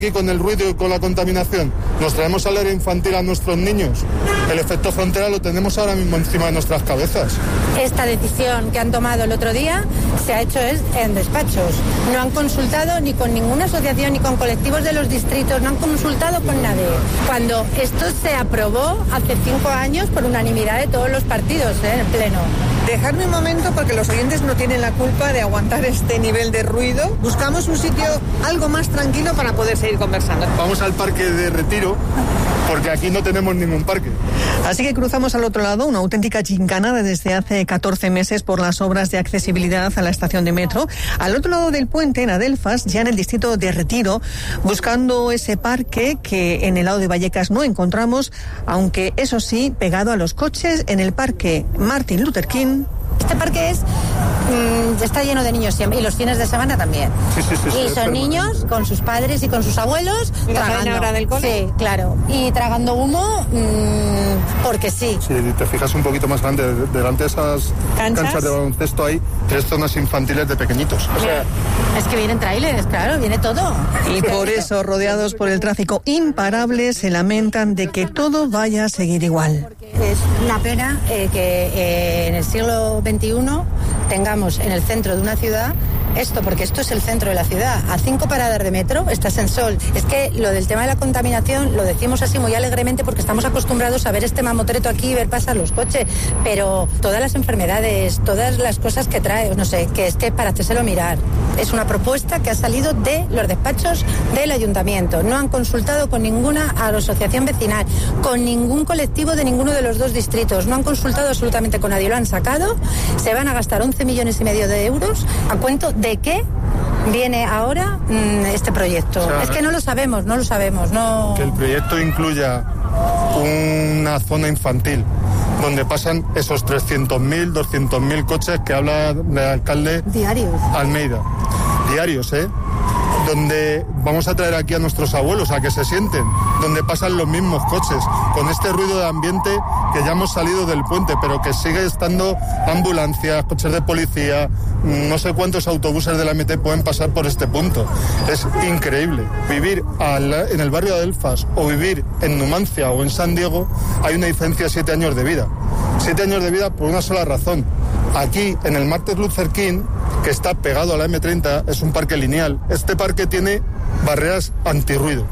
Y con el ruido y con la contaminación, nos traemos al área infantil a nuestros niños. El efecto frontera lo tenemos ahora mismo encima de nuestras cabezas. Esta decisión que han tomado el otro día se ha hecho en despachos. No han consultado ni con ninguna asociación ni con colectivos de los distritos, no han consultado con nadie. Cuando esto se aprobó hace 5 años por unanimidad de todos los partidos, en pleno. Dejadme un momento porque los oyentes no tienen la culpa de aguantar este nivel de ruido. Buscamos un sitio algo más tranquilo para poder seguir conversando. Vamos al parque de Retiro, porque aquí no tenemos ningún parque. Así que cruzamos al otro lado, una auténtica gincana desde hace 14 meses por las obras de accesibilidad a la estación de metro. Al otro lado del puente, en Adelfas, ya en el distrito de Retiro, buscando ese parque que en el lado de Vallecas no encontramos, aunque eso sí, pegado a los coches, en el parque Martin Luther King. Este parque está lleno de niños siempre, y los fines de semana también. Y son niños con sus padres y con sus abuelos tragando. ¿Hora del cole? Sí, claro. Y tragando humo porque sí. Si te fijas un poquito más grande, delante de esas canchas de baloncesto hay 3 zonas infantiles de pequeñitos. O sea, es que vienen trailers, claro, viene todo. Y por eso, rodeados por el tráfico imparable, se lamentan de que todo vaya a seguir igual. Es una pena que en el siglo XXI tengamos en el centro de una ciudad esto, porque esto es el centro de la ciudad. A 5 paradas de metro estás en Sol. Es que lo del tema de la contaminación lo decimos así muy alegremente porque estamos acostumbrados a ver este mamotreto aquí y ver pasar los coches, pero todas las enfermedades, todas las cosas que trae, no sé, que es que para hacérselo mirar. Es una propuesta que ha salido de los despachos del ayuntamiento. No han consultado con ninguna asociación vecinal, con ningún colectivo de ninguno de los 2 distritos. No han consultado absolutamente con nadie. Lo han sacado. Se van a gastar 11,5 millones de euros. ¿A cuento de qué viene ahora este proyecto? O sea, es que no lo sabemos. No. Que el proyecto incluya una zona infantil donde pasan esos 300.000, 200.000 coches que habla el alcalde diarios. Almeida. Diarios, donde vamos a traer aquí a nuestros abuelos a que se sienten, donde pasan los mismos coches, con este ruido de ambiente que ya hemos salido del puente, pero que sigue estando ambulancias, coches de policía, no sé cuántos autobuses de la MT pueden pasar por este punto. Es increíble. Vivir en el barrio de Adelfas o vivir en Numancia o en San Diego, hay una diferencia de 7 años de vida. 7 años de vida por una sola razón. Aquí, en el Martin Luther King, que está pegado a la M30, es un parque lineal. Este parque tiene barreras antirruido.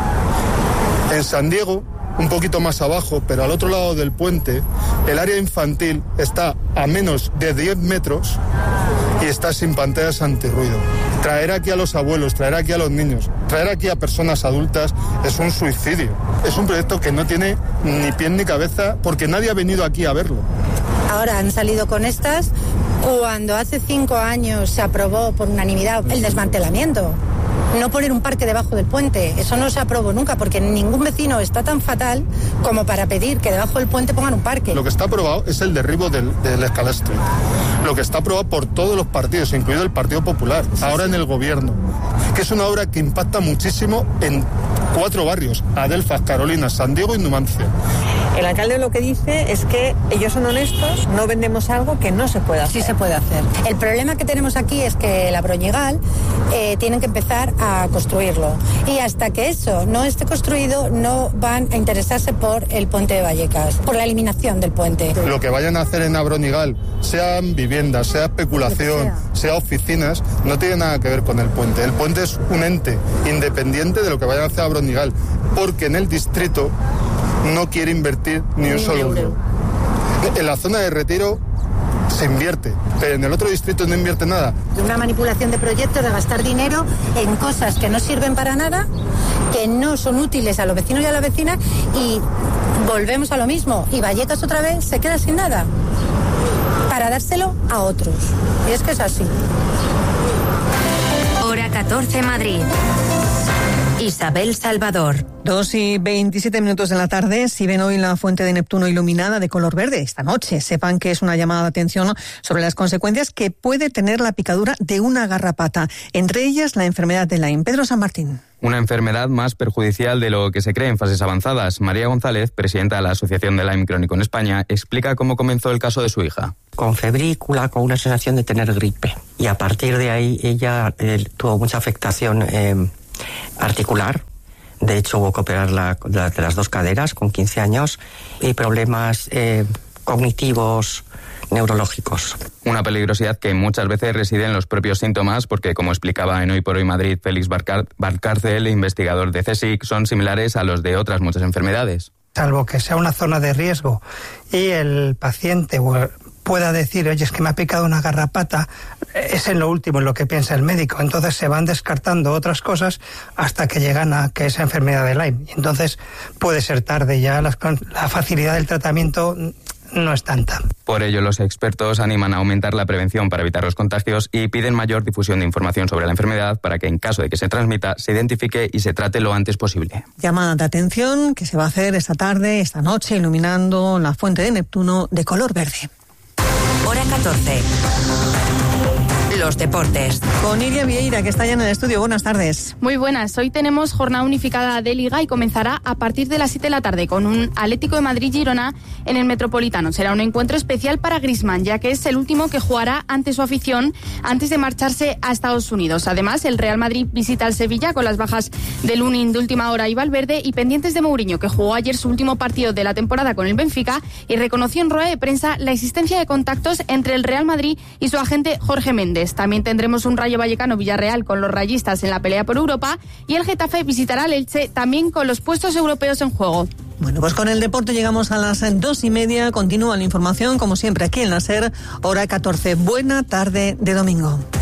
En San Diego, un poquito más abajo, pero al otro lado del puente, el área infantil está a menos de 10 metros y está sin pantallas antirruido. Traer aquí a los abuelos, traer aquí a los niños, traer aquí a personas adultas es un suicidio. Es un proyecto que no tiene ni pie ni cabeza porque nadie ha venido aquí a verlo. Ahora han salido con estas cuando hace 5 años se aprobó por unanimidad el desmantelamiento. No poner un parque debajo del puente, eso no se aprobó nunca porque ningún vecino está tan fatal como para pedir que debajo del puente pongan un parque. Lo que está aprobado es el derribo del escalastro. Lo que está aprobado por todos los partidos, incluido el Partido Popular, ahora en el gobierno, que es una obra que impacta muchísimo en 4 barrios, Adelfas, Carolina, San Diego y Numancia. El alcalde lo que dice es que ellos son honestos, no vendemos algo que no se puede hacer. Sí se puede hacer. El problema que tenemos aquí es que la Broñigal tienen que empezar a construirlo. Y hasta que eso no esté construido, no van a interesarse por el puente de Vallecas, por la eliminación del puente. Lo que vayan a hacer en Abroñigal, sean viviendas, sea especulación, sea oficinas, no tiene nada que ver con el puente. El puente es un ente independiente de lo que vayan a hacer a Abroñigal, porque en el distrito no quiere invertir ni un solo euro. En la zona de Retiro se invierte, pero en el otro distrito no invierte nada. Una manipulación de proyectos, de gastar dinero en cosas que no sirven para nada, que no son útiles a los vecinos y a las vecinas, y volvemos a lo mismo. Y Vallecas otra vez se queda sin nada para dárselo a otros. Y es que es así. Hora 14 Madrid. Isabel Salvador. 2:27 de la tarde. Si ven hoy la fuente de Neptuno iluminada de color verde esta noche, sepan que es una llamada de atención sobre las consecuencias que puede tener la picadura de una garrapata, entre ellas la enfermedad de Lyme. Pedro San Martín. Una enfermedad más perjudicial de lo que se cree en fases avanzadas. María González, presidenta de la Asociación de Lyme Crónico en España, explica cómo comenzó el caso de su hija. Con febrícula, con una sensación de tener gripe. Y a partir de ahí ella tuvo mucha afectación articular. De hecho, hubo que operar de las 2 caderas con 15 años y problemas cognitivos, neurológicos. Una peligrosidad que muchas veces reside en los propios síntomas porque, como explicaba en Hoy por Hoy Madrid Félix Valcárcel, investigador de CSIC, son similares a los de otras muchas enfermedades. Salvo que sea una zona de riesgo y el paciente pueda decir, oye, es que me ha picado una garrapata, es en lo último en lo que piensa el médico. Entonces se van descartando otras cosas hasta que llegan a que esa enfermedad de Lyme. Y entonces puede ser tarde, ya la facilidad del tratamiento no es tanta. Por ello, los expertos animan a aumentar la prevención para evitar los contagios y piden mayor difusión de información sobre la enfermedad para que, en caso de que se transmita, se identifique y se trate lo antes posible. Llamada de atención que se va a hacer esta tarde, esta noche, iluminando la fuente de Neptuno de color verde. Hora 14. Los deportes. Con Iria Vieira, que está ya en el estudio. Buenas tardes. Muy buenas. Hoy tenemos jornada unificada de Liga y comenzará a partir de las 7 de la tarde con un Atlético de Madrid-Girona en el Metropolitano. Será un encuentro especial para Griezmann, ya que es el último que jugará ante su afición antes de marcharse a Estados Unidos. Además, el Real Madrid visita al Sevilla con las bajas de Lunin de última hora y Valverde y pendientes de Mourinho, que jugó ayer su último partido de la temporada con el Benfica y reconoció en rueda de prensa la existencia de contactos entre el Real Madrid y su agente Jorge Méndez. También tendremos un Rayo Vallecano-Villarreal con los rayistas en la pelea por Europa y el Getafe visitará al Elche también con los puestos europeos en juego. Bueno, pues con el deporte llegamos a las 2:30. Continúa la información, como siempre, aquí en la SER, hora 14. Buena tarde de domingo.